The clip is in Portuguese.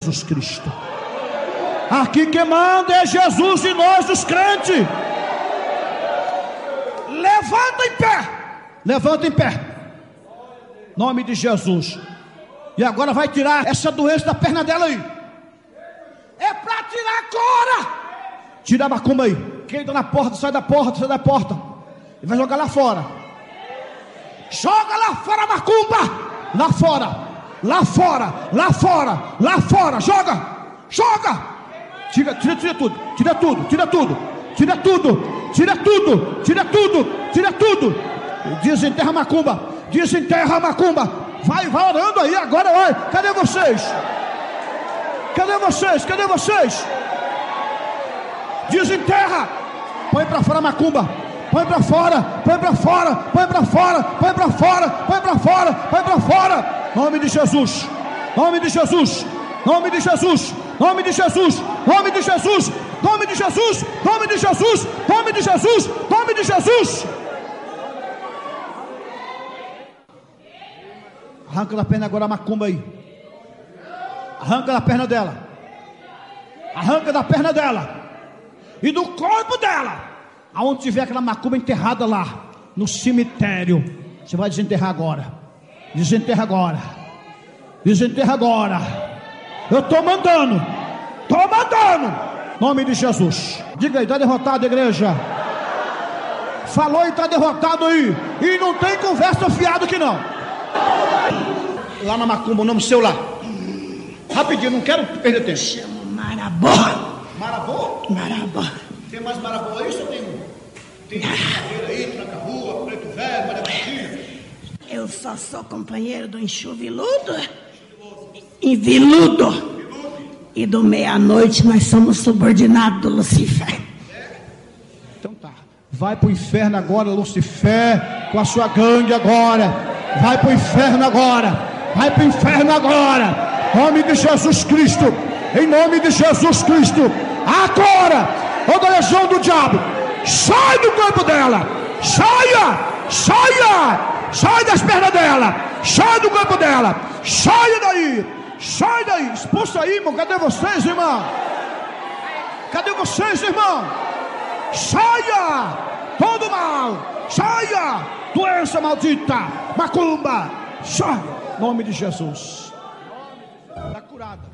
Jesus Cristo. Aqui quem manda é Jesus e nós os crentes. Levanta em pé. Levanta em pé. Nome de Jesus. E agora vai tirar essa doença da perna dela aí. É para tirar agora. Tira a macumba aí. Quem está na porta, sai da porta, sai da porta. E vai jogar lá fora. Joga lá fora a macumba. Lá fora. Lá fora. Lá fora. Lá fora. Joga. Joga. Tira tudo. Tira tudo. Tira tudo. Tira tudo. Tira tudo. Tira tudo. Tira tudo. Desenterra a macumba. Desenterra a macumba. Vai orando aí agora. Vai. Cadê vocês? Cadê vocês? Cadê vocês? Desenterra. Põe para fora a macumba. Põe para fora. Põe para fora. Põe para fora. Põe para fora. Põe para fora. Põe para fora. Nome de Jesus. Nome de Jesus. Nome de Jesus. Nome de Jesus. Nome de Jesus. Nome de Jesus. Nome de Jesus. Nome de Jesus. Nome de Jesus. Arranca da perna agora a macumba aí. Arranca da perna dela. Arranca da perna dela. E do corpo dela. Aonde tiver aquela macumba enterrada lá, no cemitério, você vai desenterrar agora. Desenterra agora. Desenterra agora. Eu estou mandando. Estou mandando. Nome de Jesus. Diga aí, está derrotado, igreja. Falou e está derrotado aí. E não tem conversa fiada aqui não. Lá na macumba, o nome seu lá. Rapidinho, não quero perder tempo. Chama Marabó. Marabó? Marabó. Tem mais Marabó aí? Só tem um? Tem cadeira aí, Tranca-Rua, Preto Velho, Maria Martinha. Eu só sou companheiro do enxuviludo. Inviludo. E do meia-noite nós somos subordinados do Lucifer. Então tá. Vai pro inferno agora, Lucifer, com a sua gangue agora. Vai pro inferno agora. Vai pro inferno agora. Em nome de Jesus Cristo. Em nome de Jesus Cristo. Agora, toda legião do diabo, sai do corpo dela. Saia. Saia. Sai das pernas dela. Sai do corpo dela. Saia daí. Sai daí. Expulsa aí, irmão. Cadê vocês, irmão? Cadê vocês, irmão? Saia. Todo mal. Saia. Doença maldita. Macumba. Saia. Em nome de Jesus. Está curada.